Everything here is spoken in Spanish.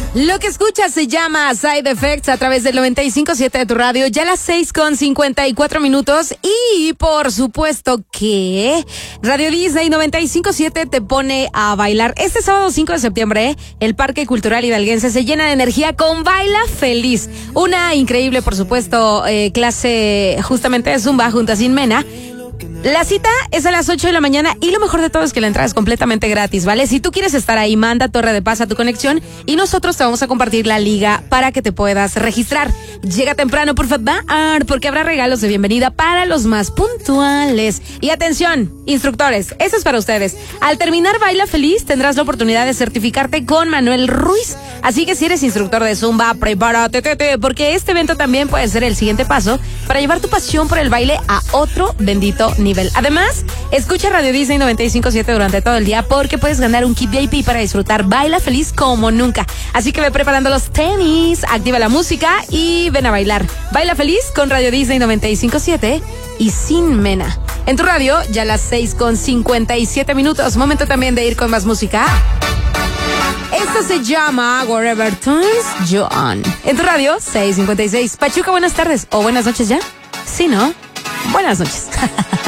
Lo que escuchas se llama Side Effects a través del 95.7 de tu radio, ya las 6:54 y por supuesto que Radio Disney 95.7 te pone a bailar. Este sábado 5 de septiembre, el Parque Cultural Hidalguense se llena de energía con Baila Feliz. Una increíble, por supuesto, clase justamente de Zumba junto a Sin Mena. La cita es a las 8 de la mañana y lo mejor de todo es que la entrada es completamente gratis, ¿vale? Si tú quieres estar ahí, manda Torre de Paz a tu conexión y nosotros te vamos a compartir la liga para que te puedas registrar. Llega temprano, por favor, porque habrá regalos de bienvenida para los más puntuales. Y atención, instructores, eso es para ustedes. Al terminar Baila Feliz tendrás la oportunidad de certificarte con Manuel Ruiz. Así que si eres instructor de Zumba, prepárate, porque este evento también puede ser el siguiente paso para llevar tu pasión por el baile a otro bendito nivel. Además, escucha Radio Disney 95.7 durante todo el día porque puedes ganar un kit VIP para disfrutar Baila Feliz como nunca. Así que ve preparando los tenis, activa la música y ven a bailar. Baila Feliz con Radio Disney 95.7 y Sin Mena. En tu radio, ya las 6:57. Momento también de ir con más música. Esto se llama Wherever Turns You On. En tu radio, 6:56. Pachuca, buenas tardes o buenas noches ya. Si no, buenas noches.